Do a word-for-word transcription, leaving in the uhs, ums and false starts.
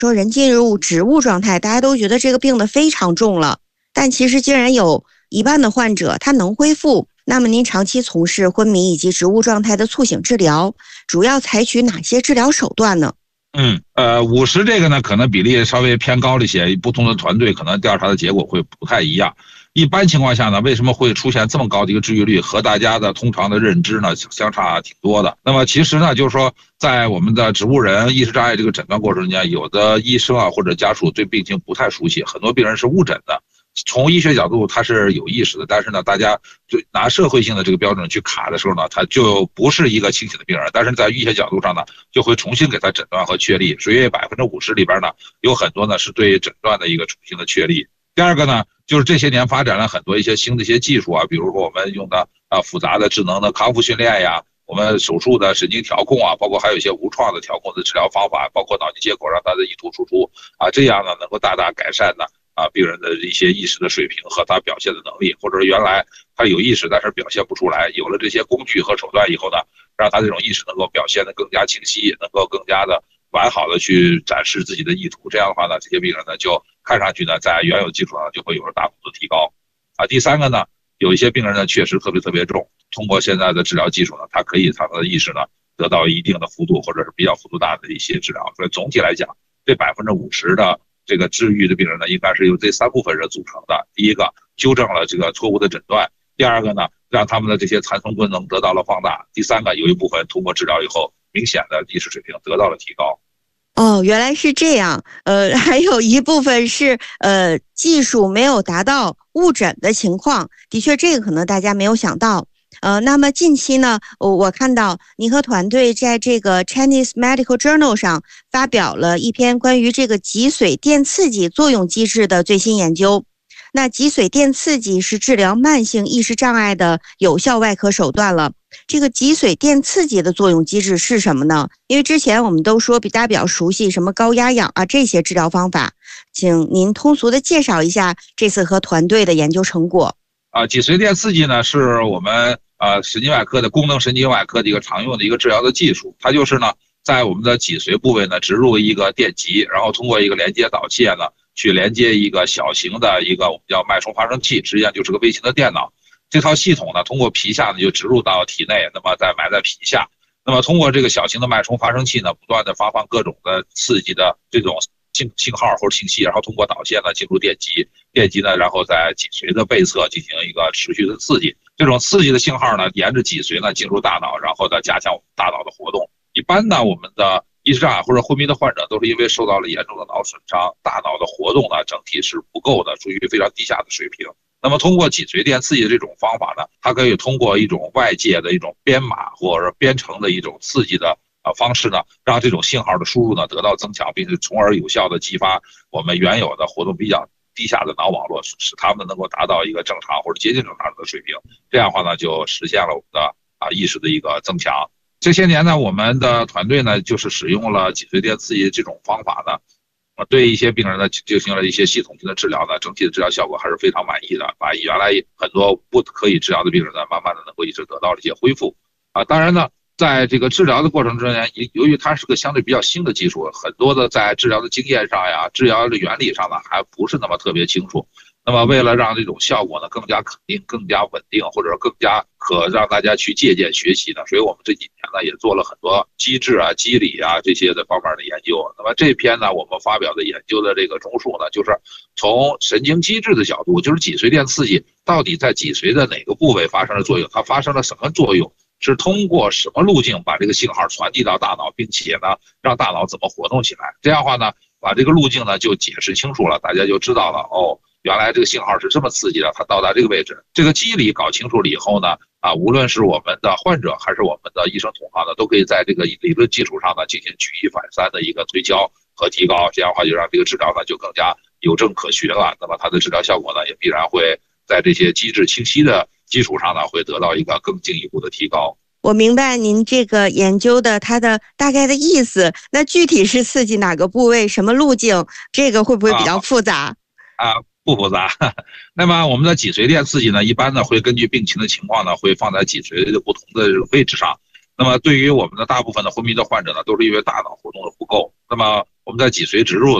说人进入植物状态，大家都觉得这个病得非常重了，但其实竟然有一半的患者他能恢复。那么您长期从事昏迷以及植物状态的促醒治疗，主要采取哪些治疗手段呢？ 嗯，呃，五十这个呢，可能比例稍微偏高了一些，不同的团队可能调查的结果会不太一样。一般情况下呢，为什么会出现这么高的一个治愈率，和大家的通常的认知呢相差挺多的。那么其实呢，就是说在我们的植物人意识障碍这个诊断过程中间，有的医生啊或者家属对病情不太熟悉，很多病人是误诊的。从医学角度他是有意识的，但是呢，大家就拿社会性的这个标准去卡的时候呢，他就不是一个清醒的病人。但是在医学角度上呢，就会重新给他诊断和确立。所以百分之五十里边呢，有很多呢是对诊断的一个重新的确立。第二个呢，就是这些年发展了很多一些新的一些技术啊，比如说我们用的啊复杂的智能的康复训练呀，我们手术的神经调控啊，包括还有一些无创的调控的治疗方法，包括脑筋接口让它的意图输出啊，这样呢能够大大改善呢啊病人的一些意识的水平和他表现的能力，或者原来他有意识但是表现不出来，有了这些工具和手段以后呢，让他这种意识能够表现得更加清晰，能够更加的完好的去展示自己的意图。这样的话呢，这些病人呢就看上去呢在原有基础上就会有了大幅度提高啊。第三个呢，有一些病人呢确实特别特别重，通过现在的治疗技术呢，他可以他的意识呢得到一定的幅度或者是比较幅度大的一些治疗。所以总体来讲，这百分之五十的这个治愈的病人呢，应该是由这三部分人组成的。第一个，纠正了这个错误的诊断；第二个呢，让他们的这些残存功能得到了放大；第三个，有一部分通过治疗以后，明显的意识水平得到了提高。 哦，原来是这样。呃，还有一部分是呃技术没有达到误诊的情况，的确这个可能大家没有想到。呃，那么近期呢，我看到您和团队在这个 Chinese Medical Journal 上发表了一篇关于这个脊髓电刺激作用机制的最新研究。那脊髓电刺激是治疗慢性意识障碍的有效外科手段了。这个脊髓电刺激的作用机制是什么呢？因为之前我们都说比大家比较熟悉什么高压氧啊这些治疗方法，请您通俗的介绍一下这次和团队的研究成果。 啊，脊髓电刺激呢是我们呃神经外科的功能神经外科的一个常用的一个治疗的技术。它就是呢在我们的脊髓部位呢植入一个电极，然后通过一个连接导线呢去连接一个小型的一个我们叫脉冲发生器，实际上就是个微型的电脑。这套系统呢通过皮下呢就植入到体内，那么再埋在皮下。那么通过这个小型的脉冲发生器呢，不断的发放各种的刺激的这种信信号或者信息，然后通过导线呢进入电极，电极呢然后在脊髓的背侧进行一个持续的刺激。这种刺激的信号呢沿着脊髓呢进入大脑，然后呢加强我们大脑的活动。一般呢我们的意识障碍或者昏迷的患者都是因为受到了严重的脑损伤，大脑的活动呢整体是不够的，处于非常低下的水平。那么通过脊髓电刺激的这种方法呢，它可以通过一种外界的一种编码或者编程的一种刺激的呃方式呢，让这种信号的输入呢得到增强，并且从而有效的激发我们原有的活动比较低下的脑网络，使它们能够达到一个正常或者接近正常的水平。这样的话呢，就实现了我们的啊意识的一个增强。这些年呢，我们的团队呢就是使用了脊髓电刺激这种方法呢。对一些病人呢进行了一些系统性的治疗呢，整体的治疗效果还是非常满意的，把原来很多不可以治疗的病人呢，慢慢的能够一直得到了一些恢复啊。当然呢，在这个治疗的过程中间，由于它是个相对比较新的技术，很多的在治疗的经验上呀、治疗的原理上呢，还不是那么特别清楚。那么为了让这种效果呢更加肯定、更加稳定，或者说更加可让大家去借鉴学习呢，所以我们这几年呢也做了很多机制啊、机理啊这些的方面的研究。那么这篇呢，我们发表的研究的这个综述呢，就是从神经机制的角度，就是脊髓电刺激到底在脊髓的哪个部位发生了作用，它发生了什么作用，是通过什么路径把这个信号传递到大脑，并且呢让大脑怎么活动起来。这样的话呢，把这个路径呢就解释清楚了，大家就知道了哦。原来这个信号是这么刺激的，它到达这个位置，这个机理搞清楚了以后呢，啊，无论是我们的患者还是我们的医生同行呢，都可以在这个理论基础上呢进行举一反三的一个推敲和提高，这样的话就让这个治疗呢就更加有证可循了。那么它的治疗效果呢，也必然会在这些机制清晰的基础上呢，会得到一个更进一步的提高。 我明白您这个研究的它的大概的意思，那具体是刺激哪个部位、什么路径，这个会不会比较复杂？ 啊。啊不复杂。那么我们的脊髓电刺激呢，一般呢会根据病情的情况呢，会放在脊髓的不同的位置上。 那么对于我们的大部分的昏迷的患者呢，都是因为大脑活动的不够。那么我们在脊髓植入